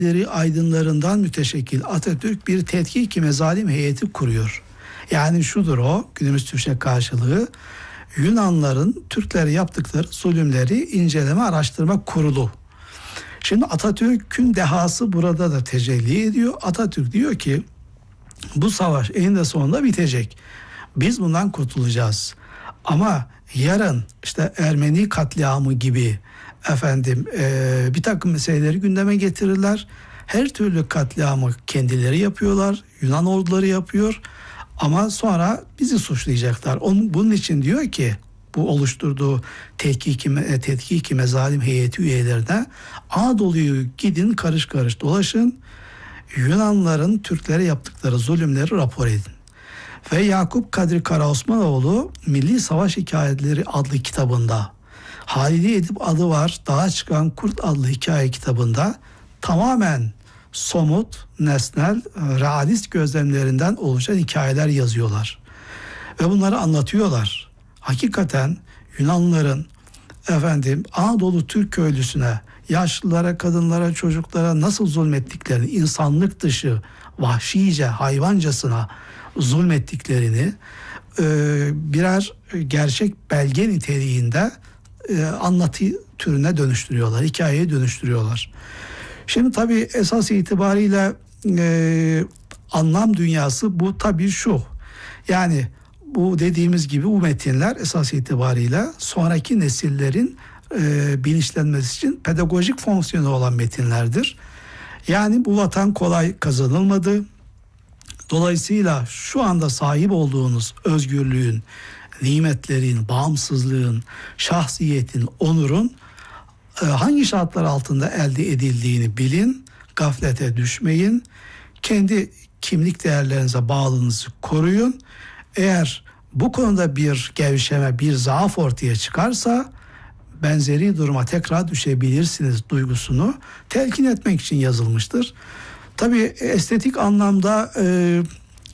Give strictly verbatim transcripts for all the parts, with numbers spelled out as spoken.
aydınlarından müteşekkil Atatürk bir tetkik-i mezalim heyeti kuruyor. Yani şudur o, günümüz Türkçe karşılığı, Yunanların Türklere yaptıkları zulümleri inceleme araştırma kurulu. Şimdi Atatürk'ün dehası burada da tecelli ediyor. Atatürk diyor ki bu savaş eninde sonunda bitecek. Biz bundan kurtulacağız. Ama yarın işte Ermeni katliamı gibi efendim e, bir takım meseleleri gündeme getirirler. Her türlü katliamı kendileri yapıyorlar. Yunan orduları yapıyor. Ama sonra bizi suçlayacaklar. Onun, bunun için diyor ki bu oluşturduğu tetkiki, tetkiki mezalim heyeti üyelerine Anadolu'yu gidin karış karış dolaşın. Yunanların Türklere yaptıkları zulümleri rapor edin. Ve Yakup Kadri Karaosmanoğlu Milli Savaş Hikayeleri adlı kitabında, Halide Edip adı var, Dağa Çıkan Kurt adlı hikaye kitabında tamamen somut, nesnel, realist gözlemlerinden oluşan hikayeler yazıyorlar. Ve bunları anlatıyorlar. Hakikaten Yunanlıların efendim Anadolu Türk köylüsüne, yaşlılara, kadınlara, çocuklara nasıl zulmettiklerini, insanlık dışı, vahşice, hayvancasına zulmettiklerini e, birer gerçek belge niteliğinde e, anlatı türüne dönüştürüyorlar, hikayeye dönüştürüyorlar. Şimdi tabii esas itibariyle e, anlam dünyası bu tabii şu. Yani bu dediğimiz gibi bu metinler esas itibariyle sonraki nesillerin e, bilinçlenmesi için pedagojik fonksiyonu olan metinlerdir. Yani bu vatan kolay kazanılmadı. Dolayısıyla şu anda sahip olduğunuz özgürlüğün, nimetlerin, bağımsızlığın, şahsiyetin, onurun hangi şartlar altında elde edildiğini bilin, gaflete düşmeyin, kendi kimlik değerlerinize bağlılığınızı koruyun. Eğer bu konuda bir gevşeme, bir zaaf ortaya çıkarsa benzeri duruma tekrar düşebilirsiniz duygusunu telkin etmek için yazılmıştır. Tabii estetik anlamda e,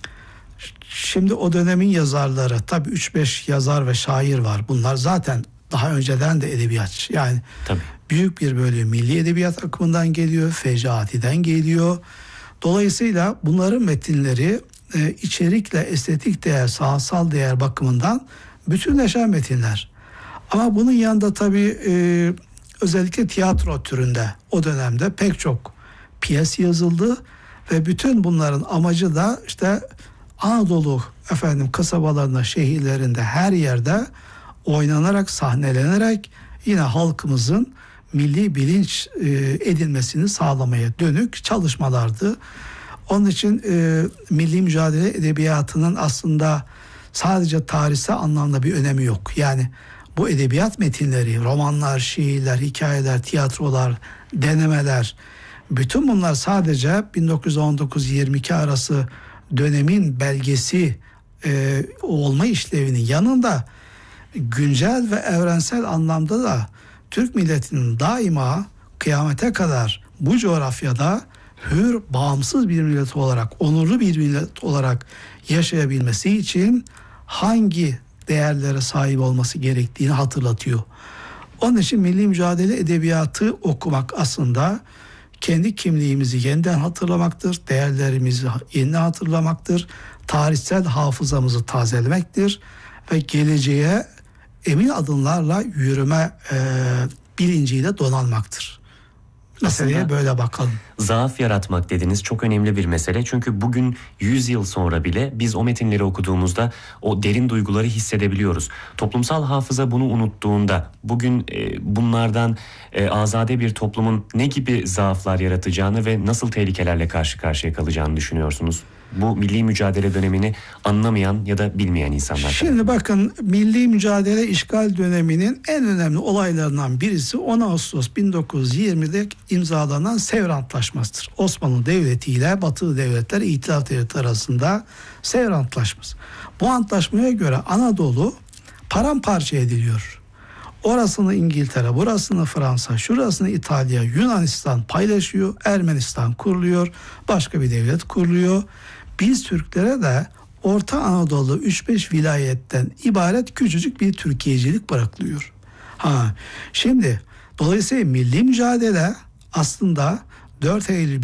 şimdi o dönemin yazarları, tabii üç beş yazar ve şair var. Bunlar zaten daha önceden de edebiyatçı. Yani tabii büyük bir bölüm milli edebiyat akımından geliyor, Fecaati'den geliyor. Dolayısıyla bunların metinleri e, içerikle estetik değer, sahasal değer bakımından bütünleşen metinler. Ama bunun yanında tabii e, özellikle tiyatro türünde o dönemde pek çok piyes yazıldı ve bütün bunların amacı da işte Anadolu efendim kasabalarında, şehirlerinde, her yerde oynanarak, sahnelenerek yine halkımızın milli bilinç e, edilmesini sağlamaya dönük çalışmalardı. Onun için e, milli mücadele edebiyatının aslında sadece tarihsel anlamda bir önemi yok. Yani bu edebiyat metinleri, romanlar, şiirler, hikayeler, tiyatrolar, denemeler, bütün bunlar sadece bin dokuz yüz on dokuz yirmi iki arası dönemin belgesi e, olma işlevinin yanında güncel ve evrensel anlamda da Türk milletinin daima kıyamete kadar bu coğrafyada hür, bağımsız bir millet olarak, onurlu bir millet olarak yaşayabilmesi için hangi değerlere sahip olması gerektiğini hatırlatıyor. Onun için milli mücadele edebiyatı okumak aslında kendi kimliğimizi yeniden hatırlamaktır, değerlerimizi yeniden hatırlamaktır, tarihsel hafızamızı tazelemektir ve geleceğe emin adımlarla yürüme e, bilinciyle donanmaktır. Meseleye aslında böyle bakalım. Zaaf yaratmak dediniz, çok önemli bir mesele. Çünkü bugün yüz yıl sonra bile biz o metinleri okuduğumuzda o derin duyguları hissedebiliyoruz. Toplumsal hafıza bunu unuttuğunda bugün e, bunlardan e, azade bir toplumun ne gibi zaaflar yaratacağını ve nasıl tehlikelerle karşı karşıya kalacağını düşünüyorsunuz? Bu milli mücadele dönemini anlamayan ya da bilmeyen insanlar. Şimdi bakın, milli mücadele işgal döneminin en önemli olaylarından birisi on Ağustos bin dokuz yüz yirmide imzalanan Sevr Antlaşması'dır. Osmanlı Devleti ile Batılı devletler İtilaf Devleti arasında Sevr Antlaşması. Bu antlaşmaya göre Anadolu paramparça ediliyor. Orasını İngiltere, burasını Fransa, şurasını İtalya, Yunanistan paylaşıyor. Ermenistan kuruluyor. Başka bir devlet kuruluyor. Biz Türklere de Orta Anadolu üç beş vilayetten ibaret küçücük bir Türkiye'cilik bırakılıyor. Ha, şimdi dolayısıyla milli mücadele aslında dört Eylül